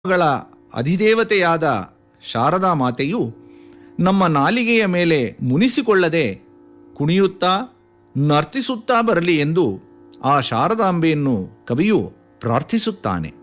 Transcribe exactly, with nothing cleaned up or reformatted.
ಗಳ ಅಧಿದೇವತೆಯಾದ ಶಾರದಾ ಮಾತೆಯು ನಮ್ಮ ನಾಲಿಗೆಯ ಮೇಲೆ ಮುನಿಸಿಕೊಳ್ಳದೆ ಕುಣಿಯುತ್ತಾ ನರ್ತಿಸುತ್ತಾ ಬರಲಿ ಎಂದು ಆ ಶಾರದಾಂಬೆಯನ್ನು ಕವಿಯು ಪ್ರಾರ್ಥಿಸುತ್ತಾನೆ.